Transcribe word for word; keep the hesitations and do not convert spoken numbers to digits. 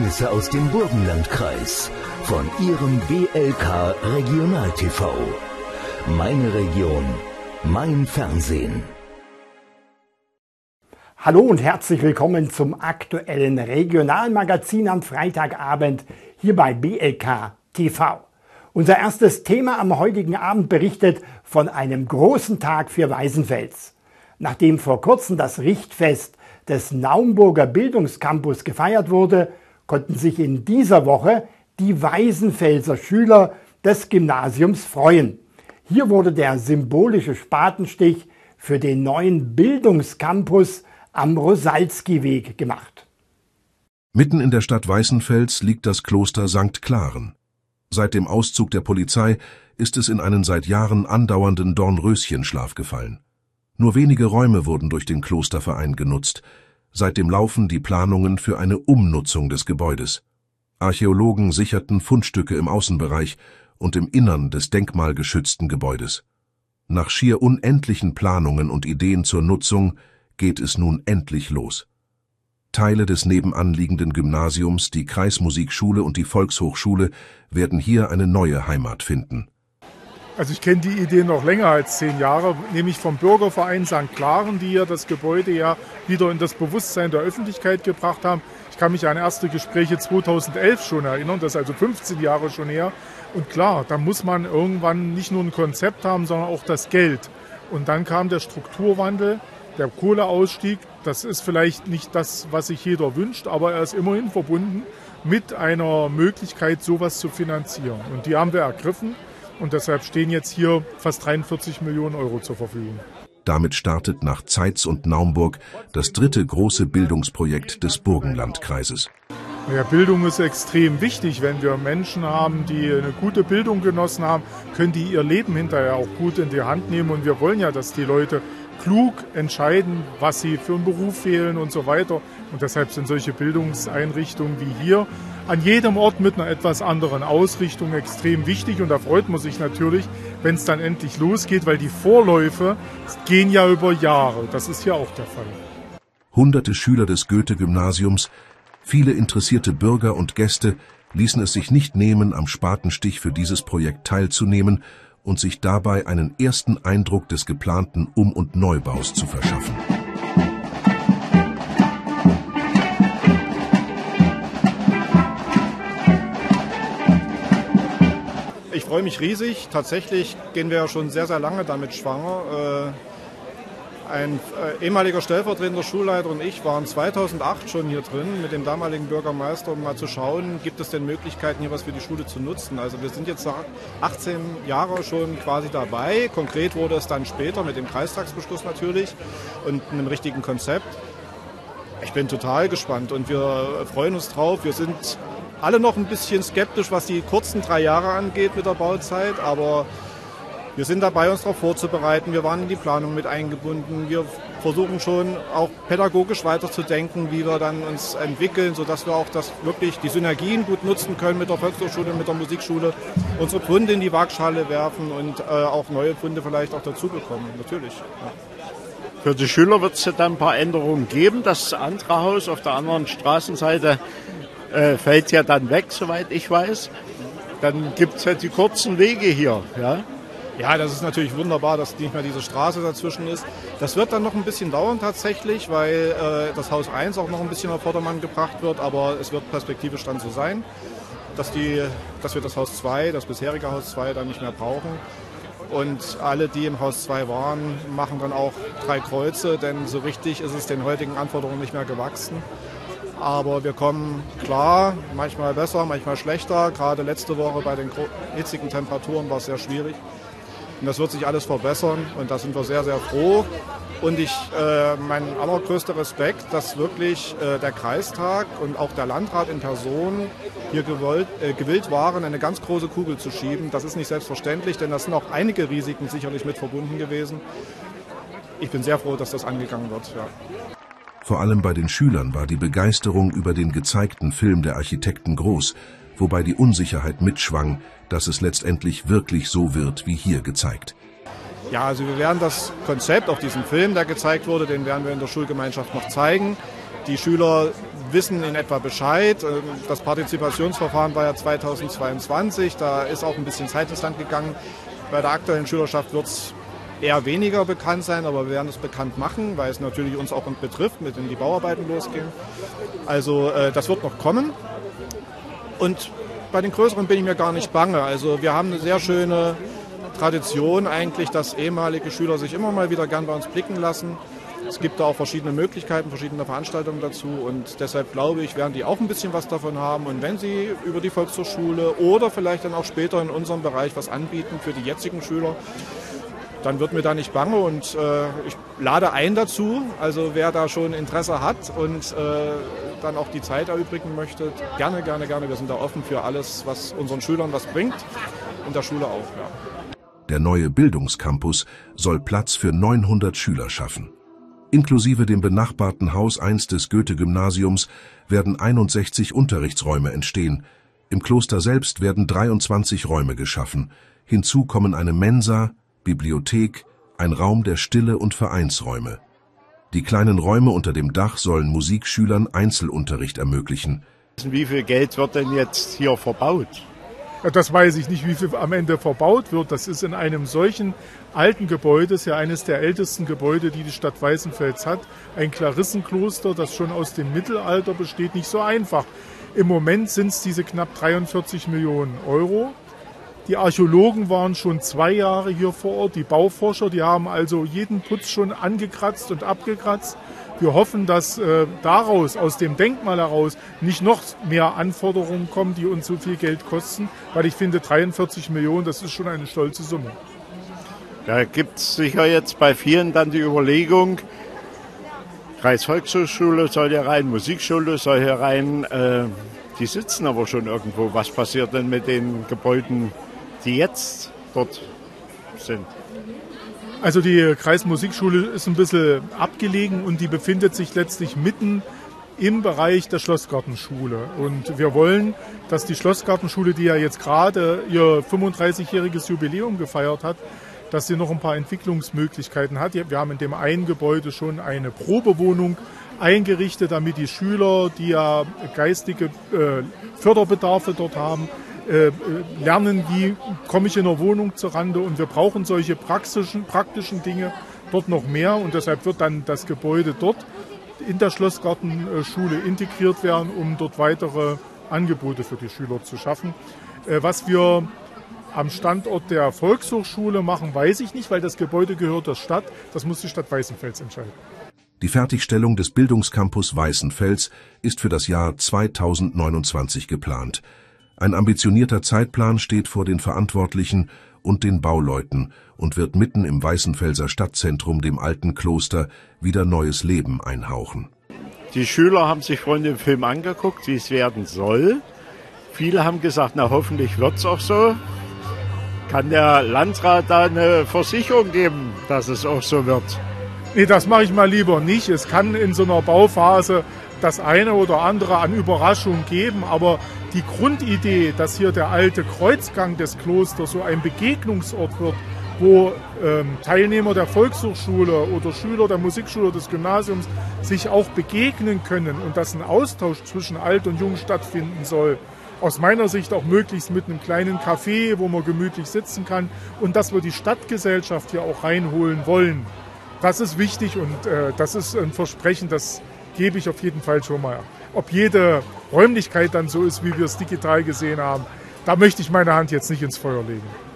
Ereignisse aus dem Burgenlandkreis von Ihrem B L K Regional T V. Meine Region, mein Fernsehen. Hallo und herzlich willkommen zum aktuellen Regionalmagazin am Freitagabend hier bei B L K T V. Unser erstes Thema am heutigen Abend berichtet von einem großen Tag für Weißenfels. Nachdem vor kurzem das Richtfest des Naumburger Bildungscampus gefeiert wurde, konnten sich in dieser Woche die Weißenfelser Schüler des Gymnasiums freuen. Hier wurde der symbolische Spatenstich für den neuen Bildungscampus am Rosalskiweg gemacht. Mitten in der Stadt Weißenfels liegt das Kloster Sankt Klaren. Seit dem Auszug der Polizei ist es in einen seit Jahren andauernden Dornröschenschlaf gefallen. Nur wenige Räume wurden durch den Klosterverein genutzt. Seitdem laufen die Planungen für eine Umnutzung des Gebäudes. Archäologen sicherten Fundstücke im Außenbereich und im Innern des denkmalgeschützten Gebäudes. Nach schier unendlichen Planungen und Ideen zur Nutzung geht es nun endlich los. Teile des nebenanliegenden Gymnasiums, die Kreismusikschule und die Volkshochschule werden hier eine neue Heimat finden. Also ich kenne die Idee noch länger als zehn Jahre, nämlich vom Bürgerverein Sankt Klaren, die ja das Gebäude ja wieder in das Bewusstsein der Öffentlichkeit gebracht haben. Ich kann mich an erste Gespräche zweitausendelf schon erinnern, das ist also fünfzehn Jahre schon her. Und klar, da muss man irgendwann nicht nur ein Konzept haben, sondern auch das Geld. Und dann kam der Strukturwandel, der Kohleausstieg. Das ist vielleicht nicht das, was sich jeder wünscht, aber er ist immerhin verbunden mit einer Möglichkeit, sowas zu finanzieren. Und die haben wir ergriffen. Und deshalb stehen jetzt hier fast dreiundvierzig Millionen Euro zur Verfügung. Damit startet nach Zeitz und Naumburg das dritte große Bildungsprojekt des Burgenlandkreises. Ja, Bildung ist extrem wichtig. Wenn wir Menschen haben, die eine gute Bildung genossen haben, können die ihr Leben hinterher auch gut in die Hand nehmen. Und wir wollen ja, dass die Leute klug entscheiden, was sie für einen Beruf wählen und so weiter. Und deshalb sind solche Bildungseinrichtungen wie hier an jedem Ort mit einer etwas anderen Ausrichtung extrem wichtig. Und da freut man sich natürlich, wenn es dann endlich losgeht, weil die Vorläufe gehen ja über Jahre. Das ist ja auch der Fall. Hunderte Schüler des Goethe-Gymnasiums, viele interessierte Bürger und Gäste ließen es sich nicht nehmen, am Spatenstich für dieses Projekt teilzunehmen und sich dabei einen ersten Eindruck des geplanten Um- und Neubaus zu verschaffen. Ich freue mich riesig. Tatsächlich gehen wir ja schon sehr, sehr lange damit schwanger. Ein ehemaliger stellvertretender Schulleiter und ich waren zweitausendacht schon hier drin mit dem damaligen Bürgermeister, um mal zu schauen, gibt es denn Möglichkeiten, hier was für die Schule zu nutzen. Also wir sind jetzt achtzehn Jahre schon quasi dabei. Konkret wurde es dann später mit dem Kreistagsbeschluss natürlich und einem richtigen Konzept. Ich bin total gespannt und wir freuen uns drauf. Wir sind alle noch ein bisschen skeptisch, was die kurzen drei Jahre angeht mit der Bauzeit, aber wir sind dabei, uns darauf vorzubereiten. Wir waren in die Planung mit eingebunden. Wir versuchen schon auch pädagogisch weiterzudenken, wie wir dann uns entwickeln, sodass wir auch das wirklich die Synergien gut nutzen können mit der Volkshochschule, mit der Musikschule, unsere Funde in die Waagschale werfen und äh, auch neue Funde vielleicht auch dazu bekommen. Natürlich. Ja. Für die Schüler wird es ja dann ein paar Änderungen geben. Das andere Haus auf der anderen Straßenseite äh, fällt ja dann weg, soweit ich weiß. Dann gibt es ja die kurzen Wege hier, ja. Ja, das ist natürlich wunderbar, dass nicht mehr diese Straße dazwischen ist. Das wird dann noch ein bisschen dauern tatsächlich, weil äh, das Haus eins auch noch ein bisschen auf Vordermann gebracht wird, aber es wird perspektivisch dann so sein, dass, die, dass wir das Haus zwei, das bisherige Haus zwei, dann nicht mehr brauchen. Und alle, die im Haus zwei waren, machen dann auch drei Kreuze, denn so richtig ist es den heutigen Anforderungen nicht mehr gewachsen. Aber wir kommen klar, manchmal besser, manchmal schlechter. Gerade letzte Woche bei den hitzigen Temperaturen war es sehr schwierig. Und das wird sich alles verbessern und da sind wir sehr, sehr froh. Und ich, äh, mein allergrößter Respekt, dass wirklich äh, der Kreistag und auch der Landrat in Person hier gewollt, äh, gewillt waren, eine ganz große Kugel zu schieben. Das ist nicht selbstverständlich, denn da sind auch einige Risiken sicherlich mit verbunden gewesen. Ich bin sehr froh, dass das angegangen wird. Ja. Vor allem bei den Schülern war die Begeisterung über den gezeigten Film der Architekten groß, wobei die Unsicherheit mitschwang, dass es letztendlich wirklich so wird, wie hier gezeigt. Ja, also wir werden das Konzept, auch diesen Film, der gezeigt wurde, den werden wir in der Schulgemeinschaft noch zeigen. Die Schüler wissen in etwa Bescheid. Das Partizipationsverfahren war ja zweitausendzweiundzwanzig, da ist auch ein bisschen Zeit ins Land gegangen. Bei der aktuellen Schülerschaft wird es eher weniger bekannt sein, aber wir werden es bekannt machen, weil es natürlich uns auch betrifft, mit denen die Bauarbeiten losgehen. Also das wird noch kommen. Und bei den größeren bin ich mir gar nicht bange. Also wir haben eine sehr schöne Tradition eigentlich, dass ehemalige Schüler sich immer mal wieder gern bei uns blicken lassen. Es gibt da auch verschiedene Möglichkeiten, verschiedene Veranstaltungen dazu und deshalb glaube ich, werden die auch ein bisschen was davon haben. Und wenn sie über die Volkshochschule oder vielleicht dann auch später in unserem Bereich was anbieten für die jetzigen Schüler, dann wird mir da nicht bange und äh, ich lade ein dazu. Also wer da schon Interesse hat und äh, dann auch die Zeit erübrigen möchte, gerne, gerne, gerne. Wir sind da offen für alles, was unseren Schülern was bringt, in der Schule auch. Ja. Der neue Bildungscampus soll Platz für neunhundert Schüler schaffen. Inklusive dem benachbarten Haus eins des Goethe-Gymnasiums werden einundsechzig Unterrichtsräume entstehen. Im Kloster selbst werden dreiundzwanzig Räume geschaffen. Hinzu kommen eine Mensa, Bibliothek, ein Raum der Stille und Vereinsräume. Die kleinen Räume unter dem Dach sollen Musikschülern Einzelunterricht ermöglichen. Wie viel Geld wird denn jetzt hier verbaut? Das weiß ich nicht, wie viel am Ende verbaut wird. Das ist in einem solchen alten Gebäude, das ist ja eines der ältesten Gebäude, die die Stadt Weißenfels hat. Ein Klarissenkloster, das schon aus dem Mittelalter besteht, nicht so einfach. Im Moment sind es diese knapp dreiundvierzig Millionen Euro. Die Archäologen waren schon zwei Jahre hier vor Ort, die Bauforscher, die haben also jeden Putz schon angekratzt und abgekratzt. Wir hoffen, dass äh, daraus, aus dem Denkmal heraus, nicht noch mehr Anforderungen kommen, die uns so viel Geld kosten, weil ich finde, dreiundvierzig Millionen, das ist schon eine stolze Summe. Da gibt es sicher jetzt bei vielen dann die Überlegung, Kreisvolkshochschule soll hier rein, Musikschule soll hier rein, äh, die sitzen aber schon irgendwo. Was passiert denn mit den Gebäuden, die jetzt dort sind? Also die Kreismusikschule ist ein bisschen abgelegen und die befindet sich letztlich mitten im Bereich der Schlossgartenschule. Und wir wollen, dass die Schlossgartenschule, die ja jetzt gerade ihr fünfunddreißigjähriges Jubiläum gefeiert hat, dass sie noch ein paar Entwicklungsmöglichkeiten hat. Wir haben in dem einen Gebäude schon eine Probewohnung eingerichtet, damit die Schüler, die ja geistige äh, Förderbedarfe dort haben, äh, lernen, wie komme ich in einer Wohnung zurande. Und wir brauchen solche praktischen, praktischen Dinge dort noch mehr. Und deshalb wird dann das Gebäude dort in der Schlossgartenschule integriert werden, um dort weitere Angebote für die Schüler zu schaffen. Äh, was wir am Standort der Volkshochschule machen, weiß ich nicht, weil das Gebäude gehört der Stadt. Das muss die Stadt Weißenfels entscheiden. Die Fertigstellung des Bildungscampus Weißenfels ist für das Jahr zweitausendneunundzwanzig geplant. Ein ambitionierter Zeitplan steht vor den Verantwortlichen und den Bauleuten und wird mitten im Weißenfelser Stadtzentrum, dem alten Kloster, wieder neues Leben einhauchen. Die Schüler haben sich vorhin den Film angeguckt, wie es werden soll. Viele haben gesagt, na hoffentlich wird es auch so. Kann der Landrat da eine Versicherung geben, dass es auch so wird? Nee, das mache ich mal lieber nicht. Es kann in so einer Bauphase das eine oder andere an Überraschung geben, aber die Grundidee, dass hier der alte Kreuzgang des Klosters so ein Begegnungsort wird, wo ähm, Teilnehmer der Volkshochschule oder Schüler der Musikschule des Gymnasiums sich auch begegnen können und dass ein Austausch zwischen Alt und Jung stattfinden soll, aus meiner Sicht auch möglichst mit einem kleinen Café, wo man gemütlich sitzen kann und dass wir die Stadtgesellschaft hier auch reinholen wollen. Das ist wichtig und äh, das ist ein Versprechen, das gebe ich auf jeden Fall schon mal. Ob jede Räumlichkeit dann so ist, wie wir es digital gesehen haben, da möchte ich meine Hand jetzt nicht ins Feuer legen.